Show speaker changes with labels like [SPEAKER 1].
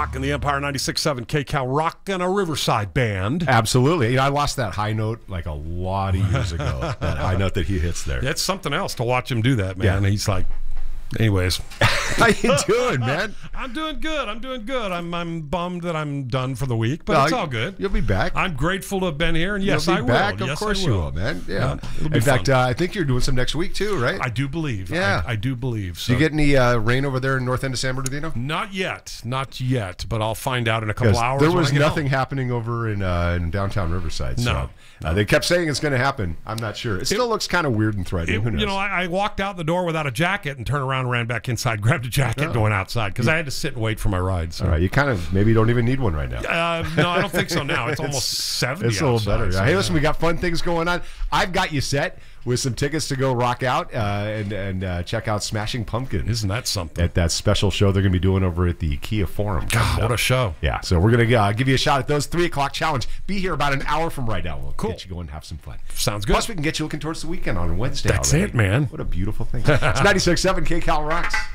[SPEAKER 1] Rock and the Empire 96.7 KCal Rock and a Riverside band.
[SPEAKER 2] Absolutely. You know, I lost that high note like a lot of years ago. That high note that he hits there.
[SPEAKER 1] It's something else to watch him do that, man.
[SPEAKER 2] Yeah.
[SPEAKER 1] He's like, anyways.
[SPEAKER 2] How you doing, man?
[SPEAKER 1] I'm doing good. I'm bummed that I'm done for the week, but it's all good.
[SPEAKER 2] You'll be back.
[SPEAKER 1] I'm grateful to have been here, and yes,
[SPEAKER 2] You'll
[SPEAKER 1] I
[SPEAKER 2] be
[SPEAKER 1] will.
[SPEAKER 2] back.
[SPEAKER 1] Yes,
[SPEAKER 2] Of course
[SPEAKER 1] I
[SPEAKER 2] you will, man. Yeah.
[SPEAKER 1] It'll be
[SPEAKER 2] In fact,
[SPEAKER 1] fun.
[SPEAKER 2] I think you're doing some next week too, right?
[SPEAKER 1] I do believe.
[SPEAKER 2] Yeah.
[SPEAKER 1] I do believe. So.
[SPEAKER 2] Do you get any rain over there in north end of San Bernardino?
[SPEAKER 1] Not yet, but I'll find out in a couple hours.
[SPEAKER 2] There
[SPEAKER 1] when
[SPEAKER 2] was
[SPEAKER 1] I get
[SPEAKER 2] nothing
[SPEAKER 1] home.
[SPEAKER 2] happening over in downtown Riverside.
[SPEAKER 1] No.
[SPEAKER 2] So, they kept saying it's going to happen. I'm not sure. It still looks kind of weird and threatening. Who knows?
[SPEAKER 1] You know, I walked out the door without a jacket and turned around and ran back inside, grabbed a jacket going outside because I had to sit and wait for my ride. So.
[SPEAKER 2] All right, you kind of maybe don't even need one right now.
[SPEAKER 1] No, I don't think so now. It's almost 70
[SPEAKER 2] It's a little
[SPEAKER 1] outside,
[SPEAKER 2] better.
[SPEAKER 1] so,
[SPEAKER 2] Hey, listen, we got fun things going on. I've got you set with some tickets to go rock out and check out Smashing Pumpkins.
[SPEAKER 1] Isn't that something?
[SPEAKER 2] At that special show they're going to be doing over at the Kia Forum.
[SPEAKER 1] God, what a show.
[SPEAKER 2] Yeah, so we're going to give you a shot at those 3 o'clock challenge. Be here about an hour from right now. We'll get you going and have some fun.
[SPEAKER 1] Sounds good.
[SPEAKER 2] Plus, we can get you looking towards the weekend on Wednesday.
[SPEAKER 1] That's
[SPEAKER 2] already.
[SPEAKER 1] it, man.
[SPEAKER 2] What a beautiful thing. It's 96.7 KCal Rocks.